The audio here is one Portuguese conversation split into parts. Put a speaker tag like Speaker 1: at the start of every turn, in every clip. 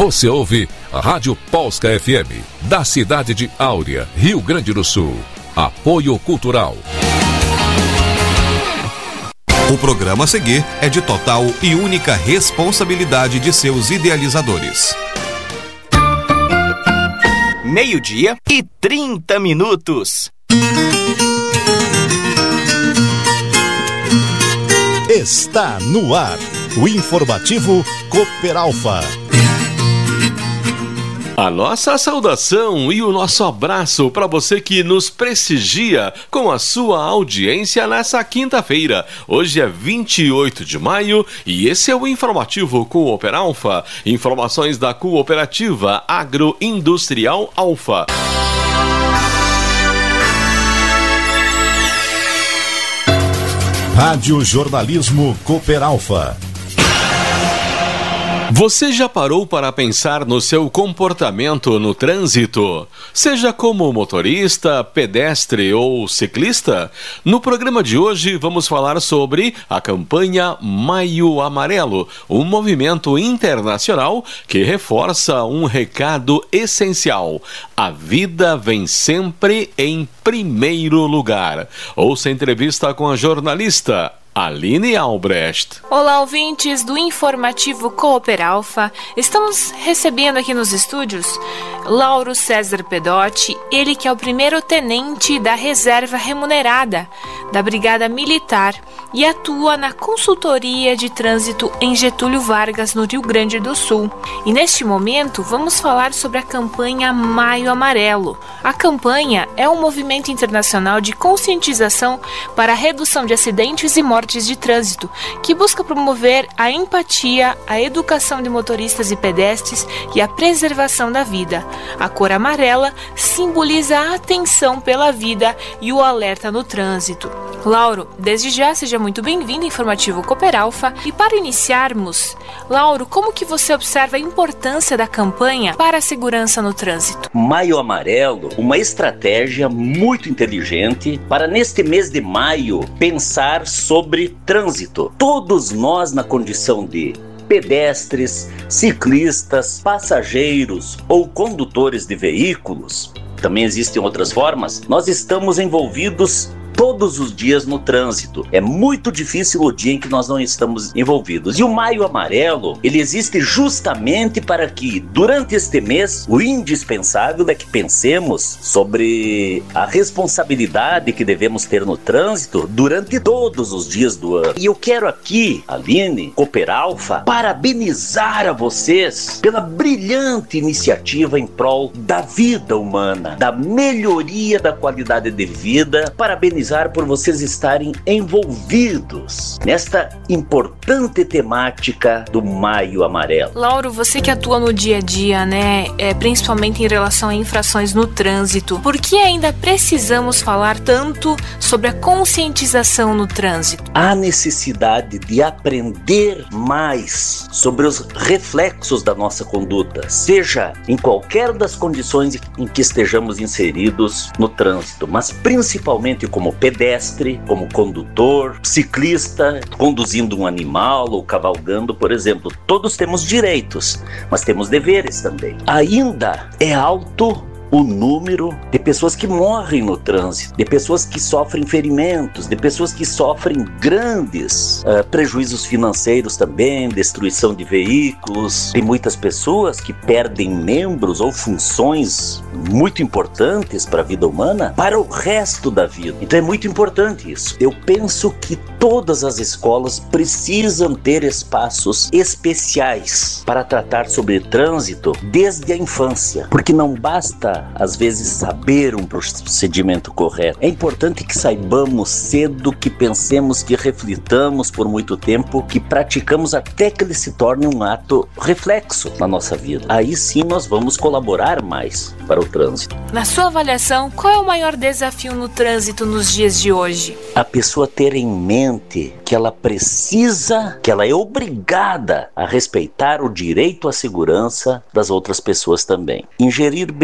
Speaker 1: Você ouve a Rádio Polska FM, da cidade de Áurea, Rio Grande do Sul. Apoio Cultural.
Speaker 2: O programa a seguir é de total e única responsabilidade de seus idealizadores.
Speaker 3: 12:30.
Speaker 4: Está no ar o informativo Cooper Alfa.
Speaker 5: A nossa saudação e o nosso abraço para você que nos prestigia com a sua audiência nessa quinta-feira. Hoje é 28 de maio e esse é o informativo Cooper Alfa. Informações da Cooperativa Agroindustrial Alfa.
Speaker 4: Rádio Jornalismo Cooper Alfa.
Speaker 5: Você já parou para pensar no seu comportamento no trânsito? Seja como motorista, pedestre ou ciclista? No programa de hoje vamos falar sobre a campanha Maio Amarelo, um movimento internacional que reforça um recado essencial: a vida vem sempre em primeiro lugar. Ouça a entrevista com a jornalista Aline Albrecht.
Speaker 6: Olá, ouvintes do informativo Cooper Alfa. Estamos recebendo aqui nos estúdios Lauro César Pedotti, ele que é o primeiro tenente da reserva remunerada da Brigada Militar e atua na consultoria de trânsito em Getúlio Vargas, no Rio Grande do Sul. E neste momento vamos falar sobre a campanha Maio Amarelo. A campanha é um movimento internacional de conscientização para a redução de acidentes e mortes de trânsito, que busca promover a empatia, a educação de motoristas e pedestres e a preservação da vida. A cor amarela simboliza a atenção pela vida e o alerta no trânsito. Lauro, desde já seja muito bem-vindo ao informativo Cooper Alfa. E para iniciarmos, Lauro, como que você observa a importância da campanha para a segurança no trânsito?
Speaker 7: Maio Amarelo, uma estratégia muito inteligente para neste mês de maio pensar sobre trânsito. Todos nós na condição de pedestres, ciclistas, passageiros ou condutores de veículos, também existem outras formas, nós estamos envolvidos todos os dias no trânsito. É muito difícil o dia em que nós não estamos envolvidos. E o Maio Amarelo, ele existe justamente para que, durante este mês, o indispensável é que pensemos sobre a responsabilidade que devemos ter no trânsito durante todos os dias do ano. E eu quero aqui, Aline, Cooper Alfa, parabenizar a vocês pela brilhante iniciativa em prol da vida humana, da melhoria da qualidade de vida. Parabenizar por vocês estarem envolvidos nesta importante temática do Maio Amarelo.
Speaker 6: Lauro, você que atua no dia a dia, né, principalmente em relação a infrações no trânsito, por que ainda precisamos falar tanto sobre a conscientização no trânsito?
Speaker 7: Há necessidade de aprender mais sobre os reflexos da nossa conduta, seja em qualquer das condições em que estejamos inseridos no trânsito, mas principalmente como pedestre, como condutor, ciclista, conduzindo um animal ou cavalgando, por exemplo. Todos temos direitos, mas temos deveres também. Ainda é alto o número de pessoas que morrem no trânsito, de pessoas que sofrem ferimentos, de pessoas que sofrem grandes prejuízos financeiros também, destruição de veículos. Tem muitas pessoas que perdem membros ou funções muito importantes para a vida humana para o resto da vida. Então é muito importante isso. Eu penso que todas as escolas precisam ter espaços especiais para tratar sobre trânsito desde a infância, porque não basta às vezes saber um procedimento correto. É importante que saibamos cedo, que pensemos, que reflitamos por muito tempo, que praticamos até que ele se torne um ato reflexo na nossa vida. Aí sim nós vamos colaborar mais para o trânsito.
Speaker 6: Na sua avaliação, qual é o maior desafio no trânsito nos dias de hoje?
Speaker 7: A pessoa ter em mente que ela precisa, que ela é obrigada a respeitar o direito à segurança das outras pessoas também. Ingerir bebida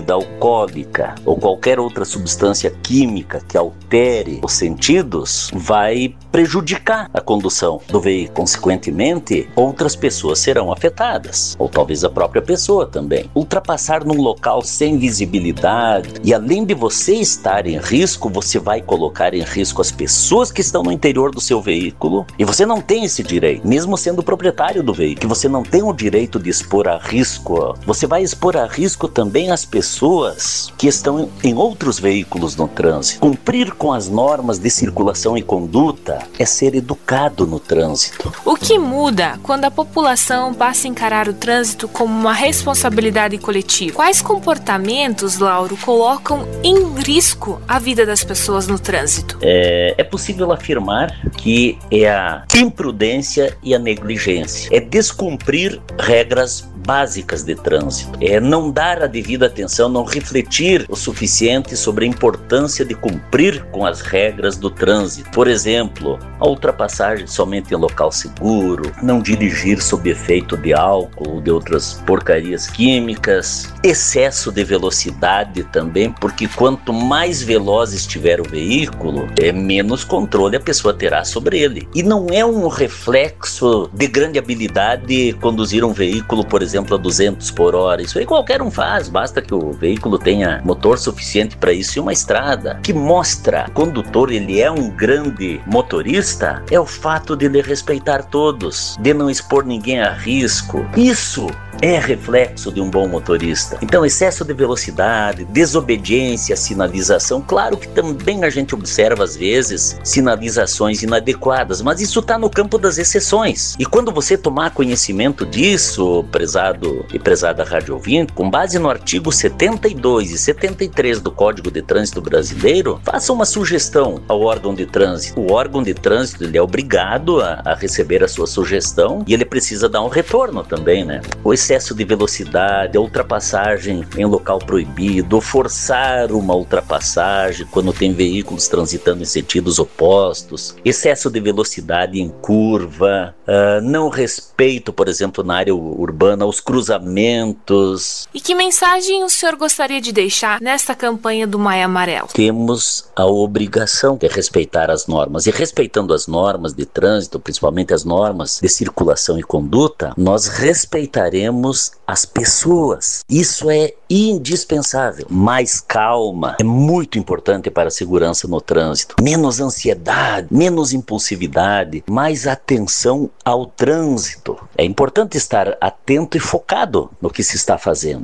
Speaker 7: bebida alcoólica ou qualquer outra substância química que altere os sentidos vai prejudicar a condução do veículo. Consequentemente, outras pessoas serão afetadas, ou talvez a própria pessoa também. Ultrapassar num local sem visibilidade, e além de você estar em risco, você vai colocar em risco as pessoas que estão no interior do seu veículo, e você não tem esse direito, mesmo sendo proprietário do veículo, que você não tem o direito de expor a risco. Você vai expor a risco também as pessoas que estão em outros veículos no trânsito. Cumprir com as normas de circulação e conduta é ser educado no trânsito.
Speaker 6: O que muda quando a população passa a encarar o trânsito como uma responsabilidade coletiva? Quais comportamentos, Lauro, colocam em risco a vida das pessoas no trânsito?
Speaker 7: É possível afirmar que é a imprudência e a negligência. É descumprir regras básicas de trânsito. É não dar a devida atenção, não refletir o suficiente sobre a importância de cumprir com as regras do trânsito. Por exemplo, a ultrapassagem somente em local seguro, não dirigir sob efeito de álcool ou de outras porcarias químicas, excesso de velocidade também, porque quanto mais veloz estiver o veículo, menos controle a pessoa terá sobre ele. E não é um reflexo de grande habilidade conduzir um veículo, por exemplo, a 200 por hora. Isso aí qualquer um faz, basta que o veículo tenha motor suficiente para isso e uma estrada. Que mostra que o condutor ele é um grande motorista é o fato de ele respeitar todos, de não expor ninguém a risco. Isso é reflexo de um bom motorista. Então, excesso de velocidade, desobediência à sinalização, claro que também a gente observa às vezes sinalizações inadequadas, mas isso está no campo das exceções. E quando você tomar conhecimento disso, prezado e prezada rádio ouvinte, com base no artigo 72 e 73 do Código de Trânsito Brasileiro, faça uma sugestão ao órgão de trânsito. O órgão de trânsito ele é obrigado a receber a sua sugestão e ele precisa dar um retorno também, né? O excesso de velocidade, a ultrapassagem em local proibido, forçar uma ultrapassagem quando tem veículos transitando em sentidos opostos, excesso de velocidade em curva, não respeito, por exemplo, na área urbana, aos cruzamentos.
Speaker 6: E que mensagem o senhor gostaria de deixar nesta campanha do Maio Amarelo?
Speaker 7: Temos a obrigação de respeitar as normas, e respeitando as normas de trânsito, principalmente as normas de circulação e conduta, nós respeitaremos as pessoas. Isso é indispensável. Mais calma é muito importante para a segurança no trânsito. Menos ansiedade, menos impulsividade, mais atenção ao trânsito. É importante estar atento e focado no que se está fazendo.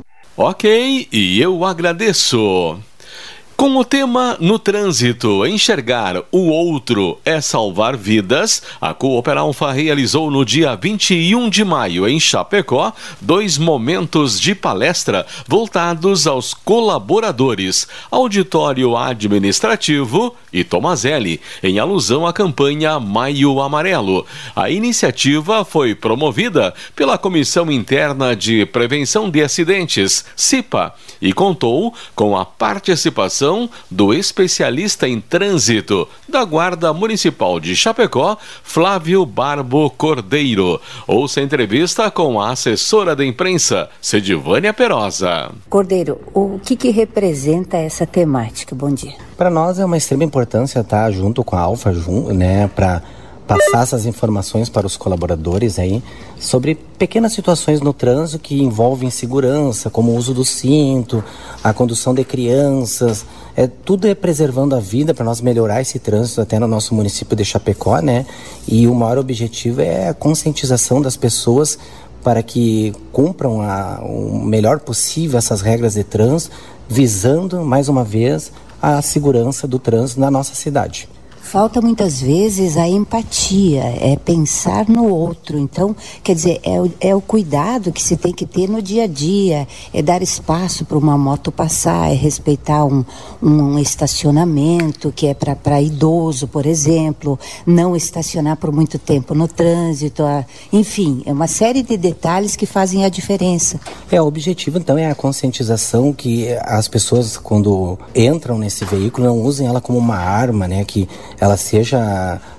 Speaker 5: Ok, e eu agradeço. Com o tema No Trânsito, enxergar o outro é salvar vidas, a Cooperalfa realizou no dia 21 de maio, em Chapecó, 2 momentos de palestra voltados aos colaboradores, auditório administrativo e Tomazelli, em alusão à campanha Maio Amarelo. A iniciativa foi promovida pela Comissão Interna de Prevenção de Acidentes, CIPA, e contou com a participação do especialista em trânsito da Guarda Municipal de Chapecó, Flávio Barbo Cordeiro. Ouça a entrevista com a assessora da imprensa, Sedivânia Perosa.
Speaker 3: Cordeiro, o que representa essa temática? Bom dia.
Speaker 8: Para nós é uma extrema importância estar junto com a Alfa, né, para passar essas informações para os colaboradores aí sobre pequenas situações no trânsito que envolvem segurança, como o uso do cinto, a condução de crianças, tudo é preservando a vida para nós melhorar esse trânsito até no nosso município de Chapecó, né? E o maior objetivo é a conscientização das pessoas para que cumpram o melhor possível essas regras de trânsito, visando, mais uma vez, a segurança do trânsito na nossa cidade.
Speaker 3: Falta muitas vezes a empatia, é pensar no outro. Então, quer dizer, é o cuidado que se tem que ter no dia a dia, é dar espaço para uma moto passar, é respeitar um estacionamento que é para idoso, por exemplo, não estacionar por muito tempo no trânsito, enfim, é uma série de detalhes que fazem a diferença.
Speaker 8: O objetivo então é a conscientização, que as pessoas quando entram nesse veículo não usem ela como uma arma, né, que ela seja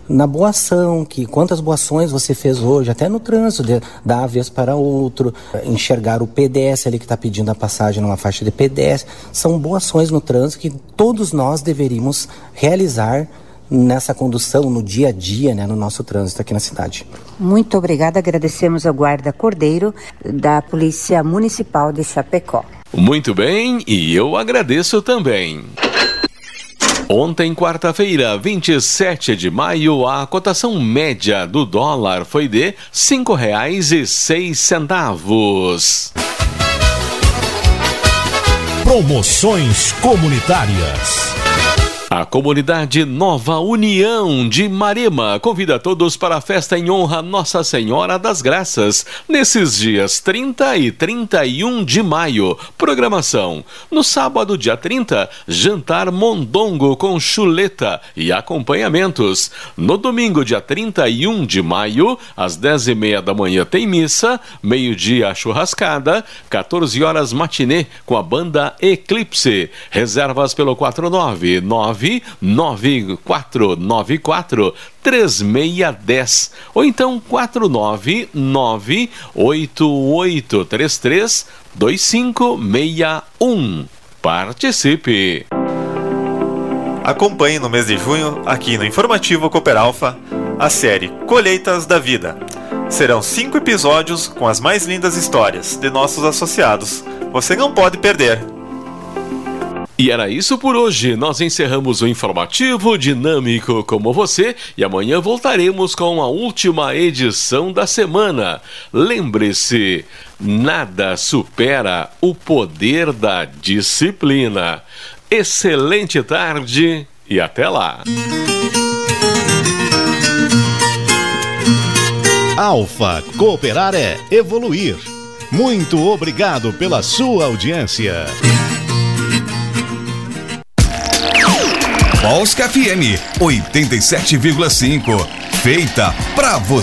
Speaker 8: na boa ação, que quantas boas ações você fez hoje, até no trânsito, de dar a vez para outro, enxergar o pedestre ali que está pedindo a passagem numa faixa de pedestre. São boas ações no trânsito que todos nós deveríamos realizar nessa condução, no dia a dia, né, no nosso trânsito aqui na cidade.
Speaker 3: Muito obrigada, agradecemos ao guarda Cordeiro da Polícia Municipal de Chapecó.
Speaker 5: Muito bem, e eu agradeço também. Ontem, quarta-feira, 27 de maio, a cotação média do dólar foi de R$ 5,06.
Speaker 4: Promoções comunitárias.
Speaker 5: A comunidade Nova União de Marema convida todos para a festa em honra a Nossa Senhora das Graças, nesses dias 30 e 31 de maio. Programação: no sábado, dia 30, jantar mondongo com chuleta e acompanhamentos. No domingo, dia 31 de maio, às 10h30 da manhã tem missa, meio-dia churrascada, 14 horas matinê com a banda Eclipse. Reservas pelo 499-9494-3610 ou então 499-8833-2561. Participe!
Speaker 9: Acompanhe no mês de junho, aqui no Informativo Cooperalfa, a série Colheitas da Vida. Serão 5 episódios com as mais lindas histórias de nossos associados. Você não pode perder!
Speaker 5: E era isso por hoje. Nós encerramos o informativo dinâmico como você e amanhã voltaremos com a última edição da semana. Lembre-se, nada supera o poder da disciplina. Excelente tarde e até lá.
Speaker 4: Alfa, cooperar é evoluir. Muito obrigado pela sua audiência.
Speaker 2: Polska FM 87,5. Feita pra você.